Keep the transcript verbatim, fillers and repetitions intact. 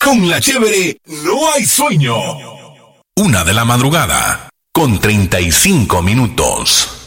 Con la chévere no hay sueño. Una de la madrugada, con treinta y cinco minutos.